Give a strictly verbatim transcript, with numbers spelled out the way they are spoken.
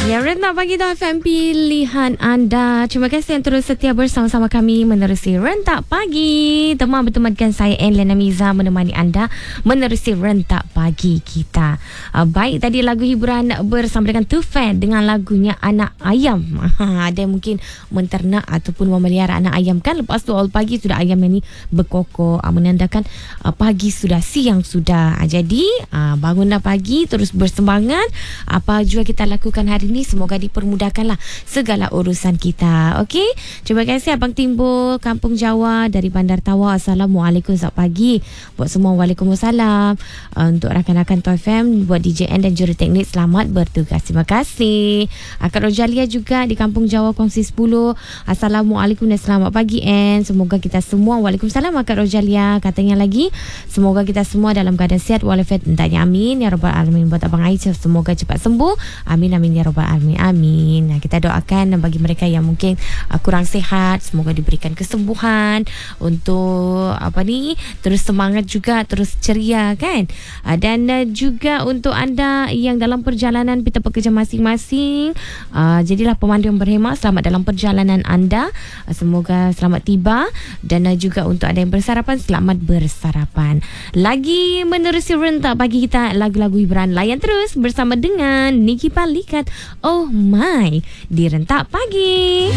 Ya, Rentak Pagi tu F M pilihan anda. Terima kasih yang terus setia bersama-sama kami menerusi Rentak Pagi. Teman bertemankan saya Enlena Miza menemani anda menerusi Rentak Pagi kita. Uh, baik, tadi lagu hiburan bersama dengan Tufan dengan lagunya Anak Ayam. Ada yang mungkin menternak ataupun memelihara anak ayam kan. Lepas tu awal pagi sudah ayam yang ni berkokok, uh, menandakan uh, pagi sudah, siang sudah. Uh, jadi uh, bangunlah pagi, terus bersemangat. Apa juga kita lakukan hari ini, semoga dipermudahkanlah segala urusan kita. Okey, terima kasih Abang Timbul Kampung Jawa dari Bandar Tawa. Assalamualaikum, selamat pagi buat semua. Waalaikumsalam. uh, Untuk rakan-rakan T F M, buat D J N dan juruteknik, selamat bertugas. Terima kasih. Akak Rojalia juga di Kampung Jawa Kongsi sepuluh. Assalamualaikum dan selamat pagi N. Semoga kita semua, Waalaikumsalam Akak Rojalia. Katanya lagi, semoga kita semua dalam keadaan sihat walafiat. Entahnya amin ya Rabbal Alamin. Buat Abang Aisyah, semoga cepat sembuh. Amin amin ya Rabbal Alamin. Amin. Nah, kita doakan bagi mereka yang mungkin uh, kurang sihat, semoga diberikan kesembuhan. Untuk apa ni, terus semangat juga, terus ceria kan. Uh, dan uh, juga untuk anda yang dalam perjalanan pita pekerja masing-masing, uh, jadilah pemandu yang berhemah. Selamat dalam perjalanan anda. Uh, semoga selamat tiba. Dan uh, juga untuk anda yang bersarapan, selamat bersarapan. Lagi menerusi Rentak Pagi kita, lagu-lagu hiburan. Layan terus bersama dengan Niki Palikat, Oh My, di Rentak Pagi.